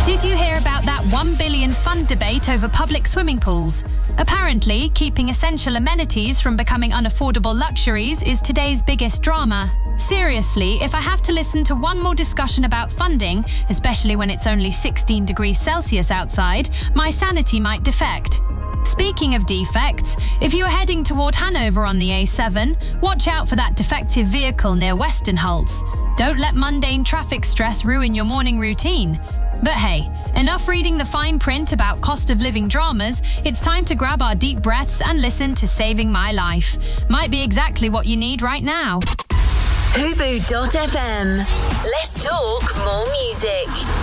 Did you hear about that 1 billion fund debate over public swimming pools? Apparently, keeping essential amenities from becoming unaffordable luxuries is today's biggest drama. Seriously, if I have to listen to one more discussion about funding, especially when it's only 16 degrees Celsius outside, my sanity might defect. Speaking of defects, if you are heading toward Hanover on the A7, watch out for that defective vehicle near Westernholz. Don't let mundane traffic stress ruin your morning routine. But hey, enough reading the fine print about cost of living dramas. It's time to grab our deep breaths and listen to Saving My Life. Might be exactly what you need right now. Hubu.fm. Let's talk more music.